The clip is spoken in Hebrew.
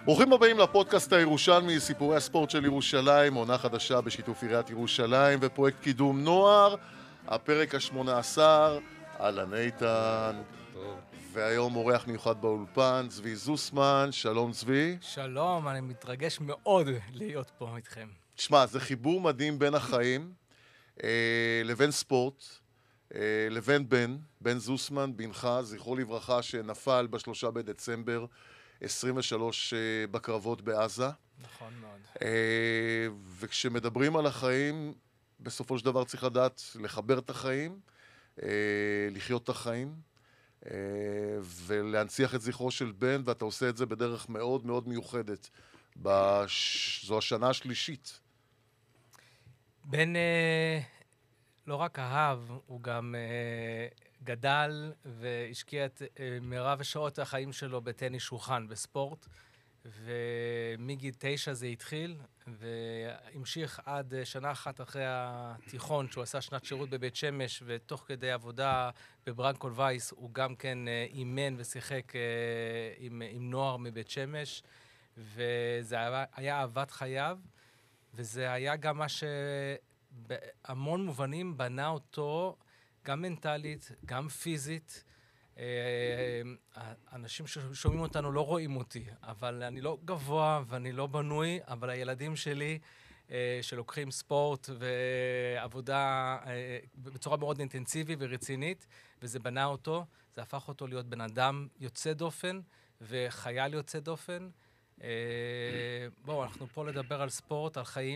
ברוכים הבאים לפודקאסט הירושלמי, סיפורי הספורט של ירושלים, עונה חדשה בשיתוף עיריית ירושלים ופרויקט קידום נוער, הפרק ה-18, אהלן איתן. טוב. והיום אורח מיוחד באולפן, צבי זוסמן. שלום צבי. שלום, אני מתרגש מאוד להיות פה איתכם. תשמע, זה חיבור מדהים בין החיים לבין ספורט, לבין בן זוסמן, בנך, זכרו לברכה, שנפל ב3 בדצמבר 23 בקרבות בעזה. נכון מאוד. וכשמדברים על החיים, בסופו של דבר צריך לדעת לחבר את החיים, לחיות את החיים, ולהנציח את זכרו של בן, ואתה עושה את זה בדרך מאוד מאוד מיוחדת. זו השנה השלישית. בן לא רק אהב, הוא גם גדל והשקיע את מרב שעות החיים שלו בטניס שולחן, בספורט. ומגיל 9 זה התחיל, והמשיך עד שנה אחת אחרי התיכון, שהוא עשה שנת שירות בבית שמש, ותוך כדי עבודה בברנקול וייס, הוא גם כן אימן ושיחק עם נוער מבית שמש, וזה היה אהבת חייו, וזה היה גם מה שבהמון מובנים בנה אותו, גם מנטלית, גם פיזית. אנשים ששומעים אותנו לא רואים אותי, אבל אני לא גבוה ואני לא בנוי, אבל הילדים שלי שלוקחים ספורט ועבודה בצורה מאוד אינטנסיבית ורצינית, וזה בנה אותו, זה הפך אותו להיות בן אדם יוצא דופן וחייל יוצא דופן. בואו, אנחנו פה לדבר על ספורט, על חיים.